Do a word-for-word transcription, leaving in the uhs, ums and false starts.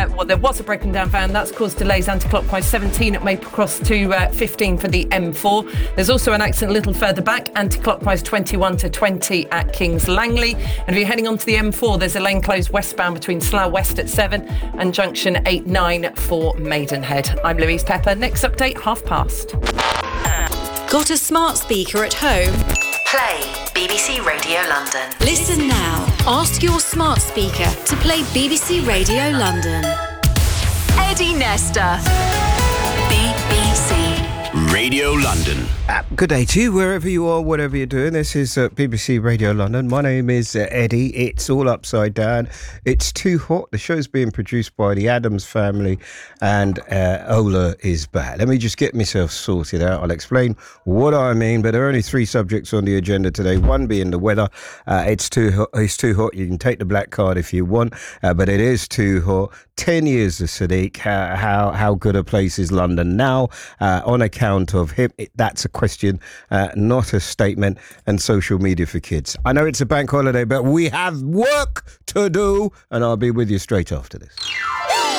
uh, well, there was a broken down van. That's caused delays anti-clockwise seventeen at Maple Cross to uh, fifteen for the M four. There's also an accident a little further back, anti-clockwise twenty-one to twenty at Kings Langley. And if you're heading onto the M four, there's a lane closed westbound between Slough West at seven and junction eight nine for Maidenhead. I'm Louise Pepper. Next update, half past. Got a smart speaker at home? Play B B C Radio London. Listen now. Ask your smart speaker to play B B C Radio London. Eddie Nesta. B B C Radio London. Uh, good day to you, wherever you are, whatever you're doing. This is uh, B B C Radio London. My name is uh, Eddie. It's all upside down. It's too hot. The show's being produced by the Addams family, and uh, Ola is back. Let me just get myself sorted out. I'll explain what I mean, but there are only three subjects on the agenda today. One being the weather. Uh, it's too hot. It's too hot. You can take the black card if you want, uh, but it is too hot. Ten years of Sadiq. How how, how good a place is London now uh, on account of him? It, that's a question, uh, not a statement. And social media for kids. I know it's a bank holiday, but we have work to do, and I'll be with you straight after this.